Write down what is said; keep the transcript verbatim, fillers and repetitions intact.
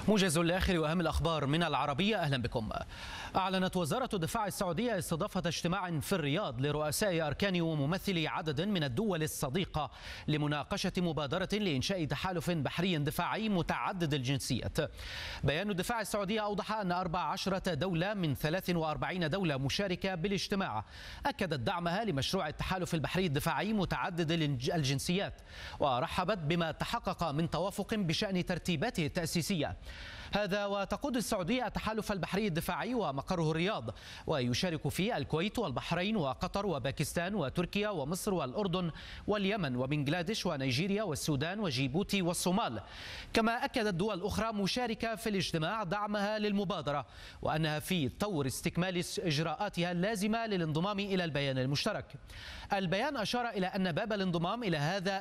موجز لآخر وأهم الأخبار من العربية. أهلا بكم. أعلنت وزارة الدفاع السعودية استضافة اجتماع في الرياض لرؤساء أركان وممثلي عدد من الدول الصديقة لمناقشة مبادرة لإنشاء تحالف بحري دفاعي متعدد الجنسيات. بيان الدفاع السعودية أوضح أن أربع عشرة دولة من ثلاث وأربعين دولة مشاركة بالاجتماع أكدت دعمها لمشروع التحالف البحري الدفاعي متعدد الجنسيات، ورحبت بما تحقق من توافق بشأن ترتيباته التأسيسية. هذا وتقود السعودية التحالف البحري الدفاعي ومقره الرياض، ويشارك فيه الكويت والبحرين وقطر وباكستان وتركيا ومصر والأردن واليمن وبنغلاديش ونيجيريا والسودان وجيبوتي والصومال. كما أكدت دول أخرى مشاركة في الاجتماع دعمها للمبادرة، وأنها في طور استكمال إجراءاتها اللازمة للانضمام إلى البيان المشترك. البيان أشار إلى أن باب الانضمام إلى هذا